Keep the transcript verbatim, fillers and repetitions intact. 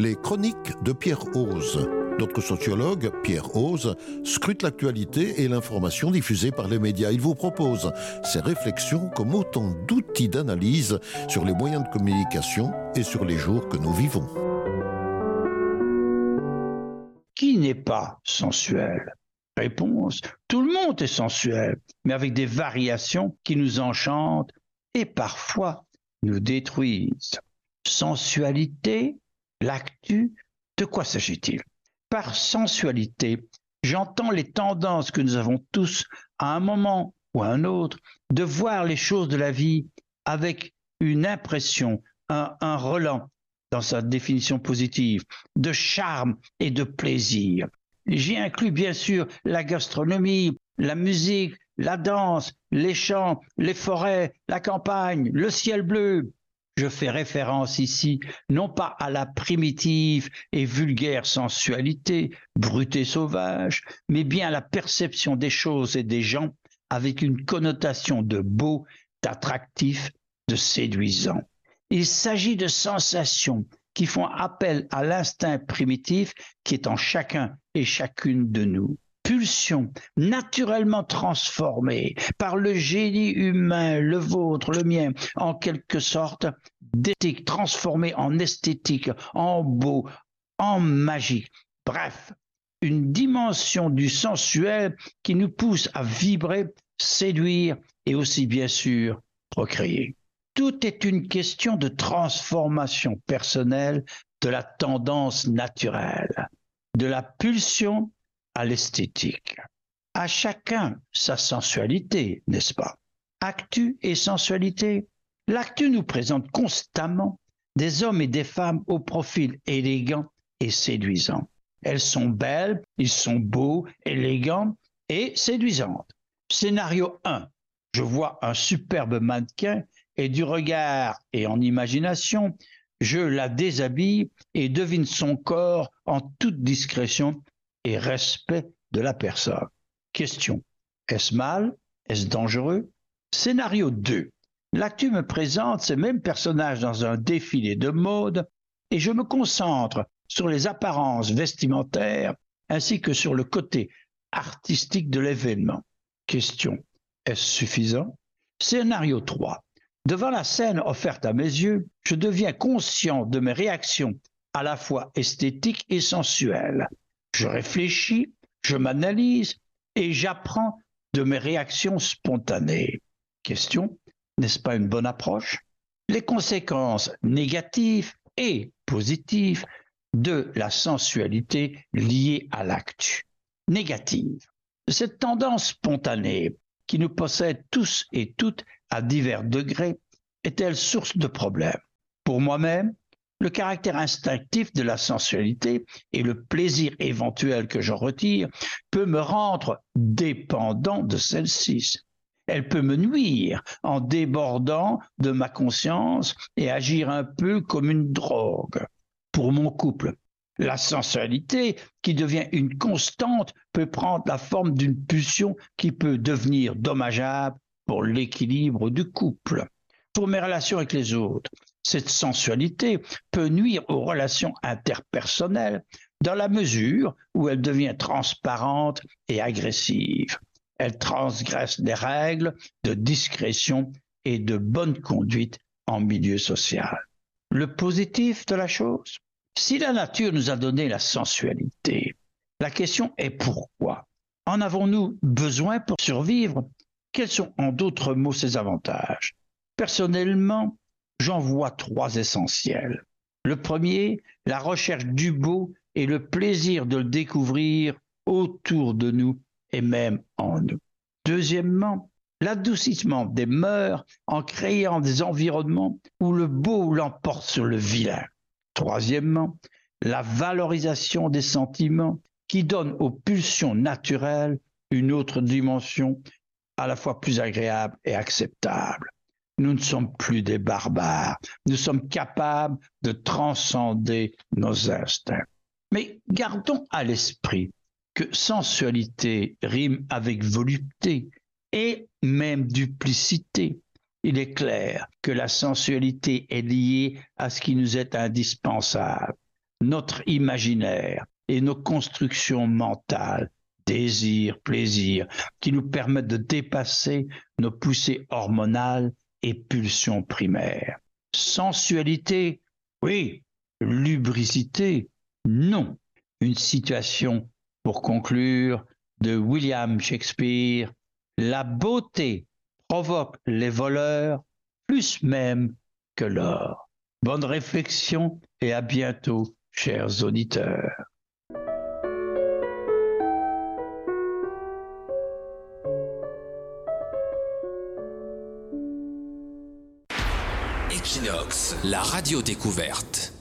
Les chroniques de Pierre Hoze. Notre sociologue, Pierre Hoze, scrute l'actualité et l'information diffusée par les médias. Il vous propose ses réflexions comme autant d'outils d'analyse sur les moyens de communication et sur les jours que nous vivons. Qui n'est pas sensuel? Réponse: tout le monde est sensuel, mais avec des variations qui nous enchantent et parfois nous détruisent. Sensualité, l'actu, de quoi s'agit-il? Par sensualité, j'entends les tendances que nous avons tous à un moment ou à un autre de voir les choses de la vie avec une impression, un, un relent dans sa définition positive, de charme et de plaisir. J'y inclus bien sûr la gastronomie, la musique, la danse, les chants, les forêts, la campagne, le ciel bleu. Je fais référence ici non pas à la primitive et vulgaire sensualité, brute et sauvage, mais bien à la perception des choses et des gens avec une connotation de beau, d'attractif, de séduisant. Il s'agit de sensations qui font appel à l'instinct primitif qui est en chacun et chacune de nous. Pulsions naturellement transformées par le génie humain, le vôtre, le mien, en quelque sorte, d'éthique transformée en esthétique, en beau, en magique. Bref, une dimension du sensuel qui nous pousse à vibrer, séduire et aussi bien sûr procréer. Tout est une question de transformation personnelle de la tendance naturelle, de la pulsion à l'esthétique. À chacun sa sensualité, n'est-ce pas? Actu et sensualité. L'actu nous présente constamment des hommes et des femmes au profil élégant et séduisant. Elles sont belles, ils sont beaux, élégants et séduisantes. Scénario un. Je vois un superbe mannequin et du regard et en imagination, je la déshabille et devine son corps en toute discrétion et respect de la personne. Question: est-ce mal? Est-ce dangereux? Scénario deux. L'actu me présente ces mêmes personnages dans un défilé de mode et je me concentre sur les apparences vestimentaires ainsi que sur le côté artistique de l'événement. Question: est-ce suffisant? Scénario trois. Devant la scène offerte à mes yeux, je deviens conscient de mes réactions à la fois esthétiques et sensuelles. Je réfléchis, je m'analyse et j'apprends de mes réactions spontanées. Question: n'est-ce pas une bonne approche? Les conséquences négatives et positives de la sensualité liée à l'actu. Négative. Cette tendance spontanée qui nous possède tous et toutes à divers degrés est-elle source de problèmes? Pour moi-même, le caractère instinctif de la sensualité et le plaisir éventuel que j'en retire peut me rendre dépendant de celle-ci. Elle peut me nuire en débordant de ma conscience et agir un peu comme une drogue. Pour mon couple, la sensualité qui devient une constante peut prendre la forme d'une pulsion qui peut devenir dommageable pour l'équilibre du couple. Pour mes relations avec les autres, cette sensualité peut nuire aux relations interpersonnelles dans la mesure où elle devient transparente et agressive. Elle transgresse les règles de discrétion et de bonne conduite en milieu social. Le positif de la chose? Si la nature nous a donné la sensualité, la question est pourquoi? En avons-nous besoin pour survivre? Quels sont en d'autres mots ses avantages? Personnellement, j'en vois trois essentiels. Le premier, la recherche du beau et le plaisir de le découvrir autour de nous et même en nous. Deuxièmement, l'adoucissement des mœurs en créant des environnements où le beau l'emporte sur le vilain. Troisièmement, la valorisation des sentiments qui donne aux pulsions naturelles une autre dimension à la fois plus agréable et acceptable. Nous ne sommes plus des barbares, nous sommes capables de transcender nos instincts. Mais gardons à l'esprit que sensualité rime avec volupté et même duplicité. Il est clair que la sensualité est liée à ce qui nous est indispensable, notre imaginaire et nos constructions mentales, désir, plaisir, qui nous permettent de dépasser nos poussées hormonales et pulsions primaires. Sensualité, oui. Lubricité, non. Une citation, pour conclure, de William Shakespeare. La beauté provoque les voleurs plus même que l'or. Bonne réflexion et à bientôt, chers auditeurs. Equinox, la radio découverte.